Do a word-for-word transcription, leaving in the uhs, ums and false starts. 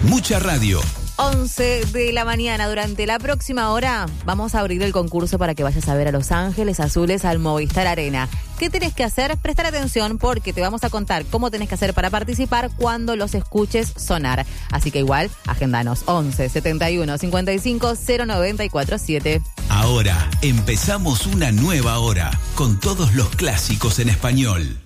Mucha radio. once de la mañana. Durante la próxima hora vamos a abrir el concurso para que vayas a ver a Los Ángeles Azules al Movistar Arena. ¿Qué tenés que hacer? Prestar atención porque te vamos a contar cómo tenés que hacer para participar cuando los escuches sonar. Así que igual, agendanos once setenta y uno cincuenta y cinco cero noventa y cuatro siete. Ahora empezamos una nueva hora con todos los clásicos en español.